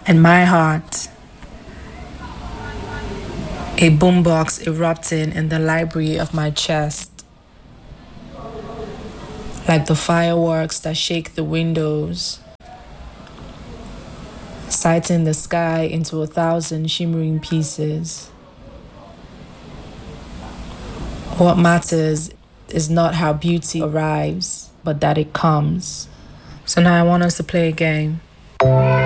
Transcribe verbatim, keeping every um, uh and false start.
In my heart, a boombox erupting in the library of my chest, like the fireworks that shake the windows, sighting the sky into a thousand shimmering pieces. What matters is not how beauty arrives, but that it comes. So now I want us to play a game.